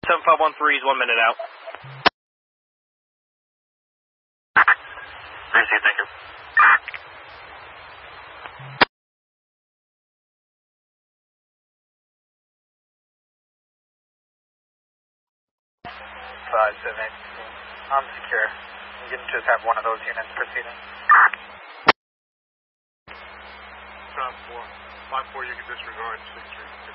7513 is 1 minute out. I see, thank you. I'm secure. You can just have one of those units proceeding. Stop 4. 5-4, you can disregard 6-3.